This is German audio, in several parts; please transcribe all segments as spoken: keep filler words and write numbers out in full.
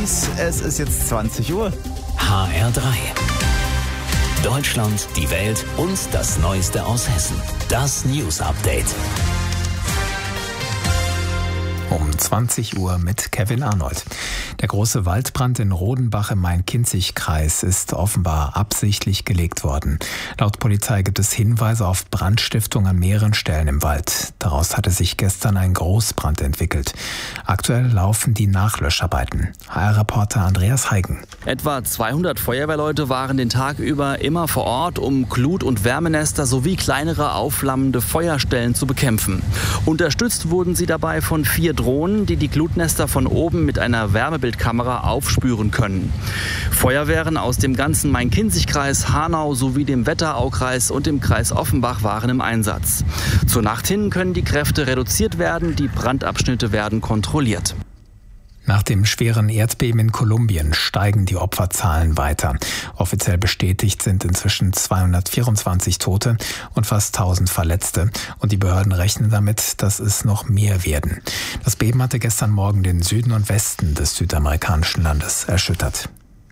Paris. Es ist jetzt zwanzig Uhr. H R drei. Deutschland, die Welt und das Neueste aus Hessen. Das News Update. Um zwanzig Uhr mit Kevin Arnold. Der große Waldbrand in Rodenbach im Main-Kinzig-Kreis ist offenbar absichtlich gelegt worden. Laut Polizei gibt es Hinweise auf Brandstiftung an mehreren Stellen im Wald. Daraus hatte sich gestern ein Großbrand entwickelt. Aktuell laufen die Nachlöscharbeiten. H R-Reporter Andreas Heigen. Etwa zweihundert Feuerwehrleute waren den Tag über immer vor Ort, um Glut- und Wärmenester sowie kleinere aufflammende Feuerstellen zu bekämpfen. Unterstützt wurden sie dabei von vier Drohnen, die die Glutnester von oben mit einer Wärmebildkamera aufspüren können. Feuerwehren aus dem ganzen Main-Kinzig-Kreis, Hanau sowie dem Wetteraukreis und dem Kreis Offenbach waren im Einsatz. Zur Nacht hin können die Kräfte reduziert werden, die Brandabschnitte werden kontrolliert. Nach dem schweren Erdbeben in Kolumbien steigen die Opferzahlen weiter. Offiziell bestätigt sind inzwischen zweihundertvierundzwanzig Tote und fast tausend Verletzte. Und die Behörden rechnen damit, dass es noch mehr werden. Das Beben hatte gestern Morgen den Süden und Westen des südamerikanischen Landes erschüttert.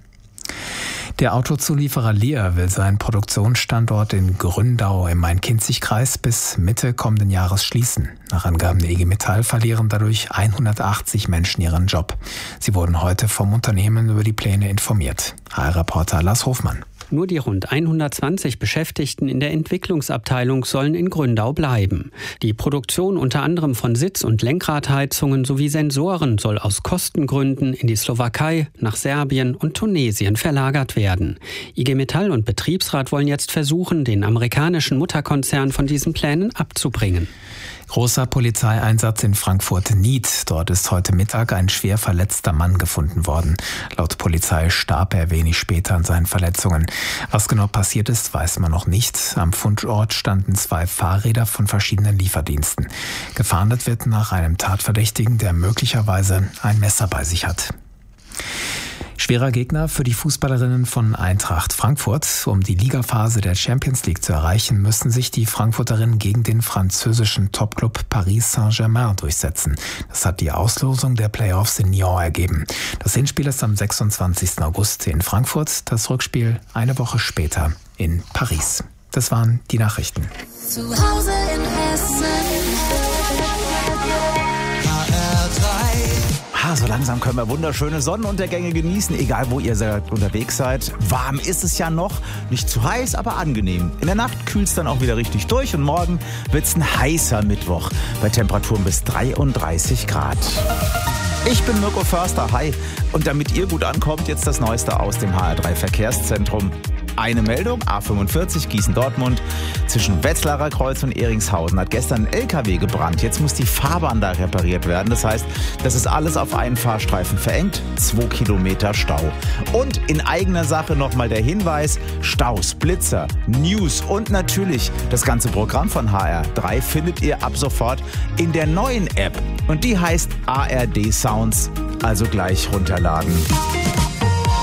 Der Autozulieferer Lear will seinen Produktionsstandort in Gründau im Main-Kinzig-Kreis bis Mitte kommenden Jahres schließen. Nach Angaben der I G Metall verlieren dadurch hundertachtzig Menschen ihren Job. Sie wurden heute vom Unternehmen über die Pläne informiert. H R-Reporter Lars Hofmann. Nur die rund hundertzwanzig Beschäftigten in der Entwicklungsabteilung sollen in Gründau bleiben. Die Produktion unter anderem von Sitz- und Lenkradheizungen sowie Sensoren soll aus Kostengründen in die Slowakei, nach Serbien und Tunesien verlagert werden. I G Metall und Betriebsrat wollen jetzt versuchen, den amerikanischen Mutterkonzern von diesen Plänen abzubringen. Großer Polizeieinsatz in Frankfurt-Nied. Dort ist heute Mittag ein schwer verletzter Mann gefunden worden. Laut Polizei starb er wenig später an seinen Verletzungen. Was genau passiert ist, weiß man noch nicht. Am Fundort standen zwei Fahrräder von verschiedenen Lieferdiensten. Gefahndet wird nach einem Tatverdächtigen, der möglicherweise ein Messer bei sich hat. Schwerer Gegner für die Fußballerinnen von Eintracht Frankfurt. Um die Ligaphase der Champions League zu erreichen, müssen sich die Frankfurterinnen gegen den französischen Topclub Paris Saint-Germain durchsetzen. Das hat die Auslosung der Playoffs in Nyon ergeben. Das Hinspiel ist am sechsundzwanzigsten August in Frankfurt, das Rückspiel eine Woche später in Paris. Das waren die Nachrichten. Zu Hause in Hessen. Ah, so langsam können wir wunderschöne Sonnenuntergänge genießen, egal wo ihr seid, unterwegs seid. Warm ist es ja noch, nicht zu heiß, aber angenehm. In der Nacht kühlt es dann auch wieder richtig durch und morgen wird es ein heißer Mittwoch bei Temperaturen bis dreiunddreißig Grad. Ich bin Mirko Förster, hi. Und damit ihr gut ankommt, jetzt das Neueste aus dem H R drei Verkehrszentrum. Eine Meldung, A fünfundvierzig Gießen-Dortmund. Zwischen Wetzlarer Kreuz und Eringshausen hat gestern ein L K W gebrannt. Jetzt muss die Fahrbahn da repariert werden. Das heißt, das ist alles auf einen Fahrstreifen verengt. Zwei Kilometer Stau. Und in eigener Sache nochmal der Hinweis, Staus, Blitzer, News und natürlich das ganze Programm von H R drei findet ihr ab sofort in der neuen App. Und die heißt A R D Sounds. Also gleich runterladen.